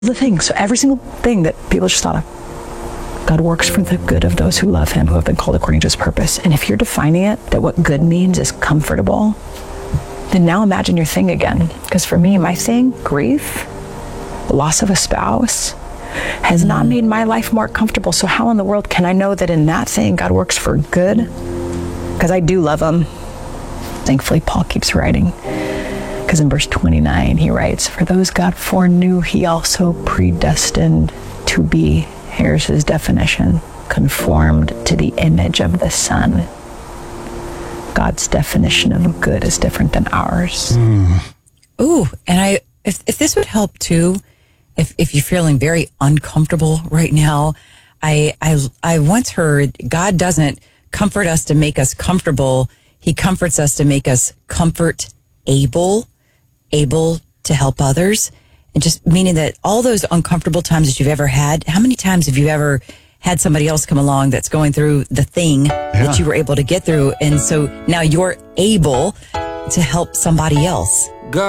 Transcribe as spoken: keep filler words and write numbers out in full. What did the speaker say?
The thing, so every single thing that people just thought of, God works for the good of those who love him, who have been called according to his purpose. And if you're defining it, that what good means is comfortable, then now imagine your thing again. Because for me, my thing, grief, loss of a spouse, has not made my life more comfortable. So how in the world can I know that in that thing, God works for good? Because I do love him. Thankfully, Paul keeps writing. Because in verse twenty-nine, he writes, for those God foreknew, he also predestined to be, here's his definition, conformed to the image of the Son. God's definition of good is different than ours. Mm. Ooh, and I, if, if this would help too, if if you're feeling very uncomfortable right now, I I I once heard God doesn't comfort us to make us comfortable. He comforts us to make us comfort able. able to help others, and just meaning that all those uncomfortable times that you've ever had, how many times have you ever had somebody else come along that's going through the thing yeah. that you were able to get through, and so now you're able to help somebody else?